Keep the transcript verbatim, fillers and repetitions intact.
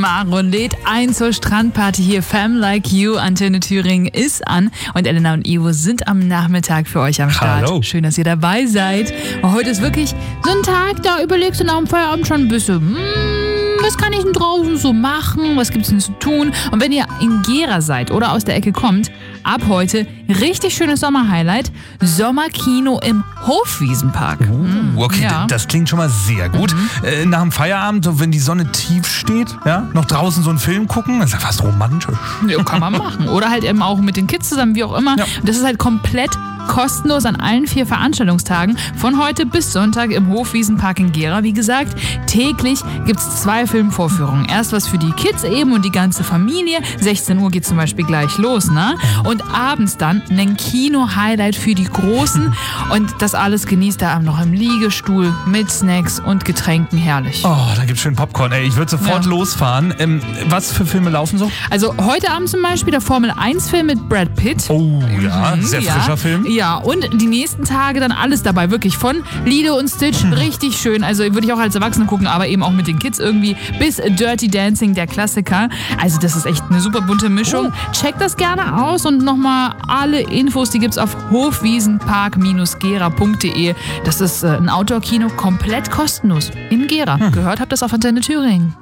Maro lädt ein zur Strandparty hier. Fam Like You, Antenne Thüringen ist an. Und Elena und Ivo sind am Nachmittag für euch am Start. Hallo. Schön, dass ihr dabei seid. Und heute ist wirklich so ein Tag, da überlegst du nach dem Feierabend schon ein bisschen, hm, was kann ich denn draußen so machen? Was gibt's denn zu tun? Und wenn ihr in Gera seid oder aus der Ecke kommt, ab heute richtig schönes Sommerhighlight. Sommerkino im Hofwiesenpark. Uh, okay, Ja. das klingt schon mal sehr gut. Mhm. Äh, nach dem Feierabend, so wenn die Sonne tief steht, ja, noch draußen so einen Film gucken, das ist ja fast romantisch. Ja, kann man machen. Oder halt eben auch mit den Kids zusammen, wie auch immer. Ja. Das ist halt komplett kostenlos an allen vier Veranstaltungstagen. Von heute bis Sonntag im Hofwiesenpark in Gera. Wie gesagt, täglich gibt es zwei Filmvorführungen. Erst was für die Kids eben und die ganze Familie. sechzehn Uhr geht zum Beispiel gleich los, ne? Und abends dann ein Kino-Highlight für die Großen. Und das alles genießt er noch im Liegestuhl mit Snacks und Getränken. Herrlich. Oh, da gibt's schön Popcorn. Ey, ich würde sofort Ja. losfahren. Ähm, was für Filme laufen so? Also heute Abend zum Beispiel der Formel eins Film mit Brad Pitt. Oh ja, Mhm, sehr ja. frischer Film. Ja, und die nächsten Tage dann alles dabei. Wirklich von Lilo und Stitch, richtig schön. Also würde ich auch als Erwachsene gucken, aber eben auch mit den Kids irgendwie. Bis Dirty Dancing, der Klassiker. Also das ist echt eine super bunte Mischung. Oh. Checkt das gerne aus und nochmal alle Infos, die gibt's auf hofwiesenpark gera punkt de. Das ist äh, ein Outdoor-Kino komplett kostenlos in Gera. Gehört habt ihr das auf Antenne Thüringen.